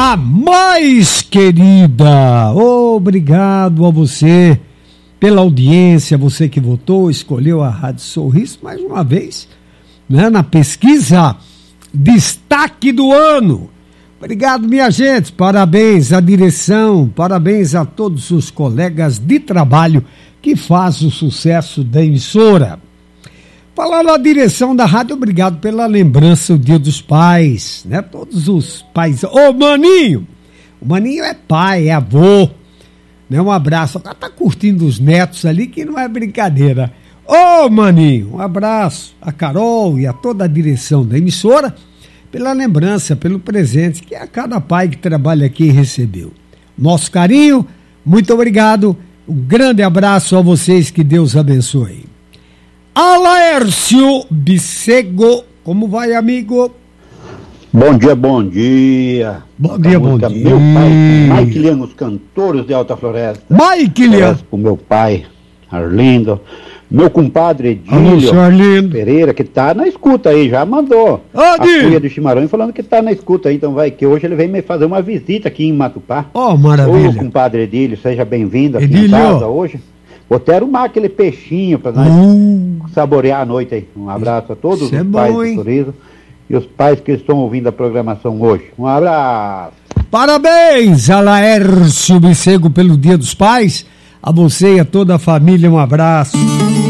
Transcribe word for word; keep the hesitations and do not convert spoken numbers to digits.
a mais querida. Obrigado a você pela audiência, você que votou, escolheu a Rádio Sorriso mais uma vez, né, na pesquisa Destaque do Ano. Obrigado, minha gente, parabéns à direção, parabéns a todos os colegas de trabalho que fazem o sucesso da emissora. Falando na direção da rádio, obrigado pela lembrança, o Dia dos Pais, né? Todos os pais. Ô, Maninho! O Maninho é pai, é avô, né? Um abraço. Tá, tá curtindo os netos ali, que não é brincadeira. Ô, Maninho, um abraço a Carol e a toda a direção da emissora pela lembrança, pelo presente que a cada pai que trabalha aqui recebeu. Nosso carinho, muito obrigado. Um grande abraço a vocês, que Deus abençoe. Alaércio Bissego, como vai, amigo? Bom dia, bom dia. Bom dia, bom dia. Meu pai, Mike Liano, os cantores de Alta Floresta. Mike Liano. O meu pai, Arlindo. Meu compadre Edílio Pereira, que tá na escuta aí, já mandou a cuia do chimarrão falando que tá na escuta aí, então vai, que hoje ele vem me fazer uma visita aqui em Matupá. Oh, maravilha. Ô, compadre Edílio, seja bem-vindo aqui Edílio. em casa hoje. Vou até arrumar aquele peixinho para nós uh, saborear a noite aí. Um abraço a todos os é pais bom, do hein? Sorriso e os pais que estão ouvindo a programação hoje. Um abraço. Parabéns, Alaércio Bissego, pelo Dia dos Pais. A você e a toda a família, um abraço.